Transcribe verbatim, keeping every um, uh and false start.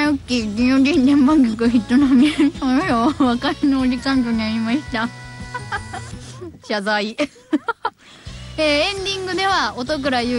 ゆき金曜日電波局人並みそのよ別れのお時間となりました謝罪えー、エンディングでは音倉優